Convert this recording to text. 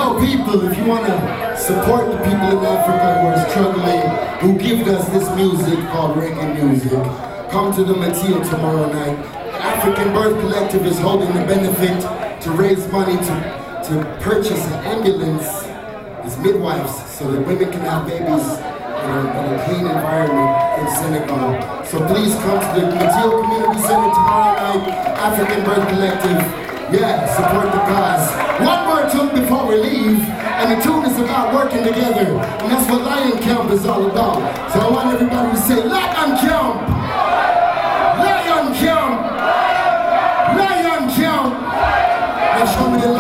Yo, people, if you want to support the people in Africa who are struggling, who give us this music called reggae music, come to the Mateo tomorrow night. The African Birth Collective is holding the benefit to raise money to purchase an ambulance as midwives so that women can have babies in a clean environment in Senegal. So please come to the Mateo Community Center tomorrow night, African Birth Collective. Yeah, support the cause. One more tune before we leave, and the tune is about working together, and that's what Lion Camp is all about. So I want everybody to say, Lion Camp! Lion Camp! Lion Camp! Now show me the